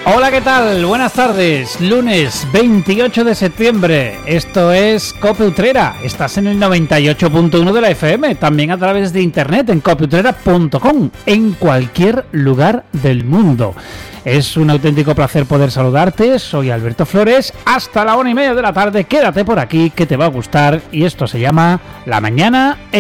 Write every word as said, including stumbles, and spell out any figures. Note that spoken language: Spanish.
Hola, ¿qué tal? Buenas tardes. Lunes veintiocho de septiembre. Esto es Cope Utrera. Estás en el noventa y ocho punto uno de la F M. También a través de internet en cope utrera punto com. En cualquier lugar del mundo. Es un auténtico placer poder saludarte. Soy Alberto Flores. Hasta la una y media de la tarde. Quédate por aquí que te va a gustar. Y esto se llama La Mañana